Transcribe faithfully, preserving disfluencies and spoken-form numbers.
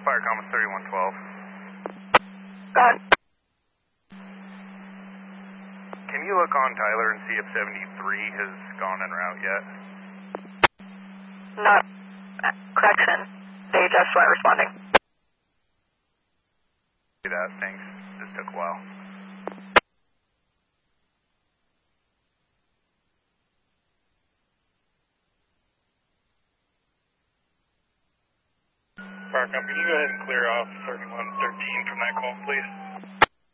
Fire Common thirty-one twelve. Go ahead. Can you look on Tyler and see if seventy-three has gone en route yet? Not correction. They just weren't responding. Do that, thanks. This took a while. Fire Company, can you go ahead and clear off thirty-one thirteen from that call, please?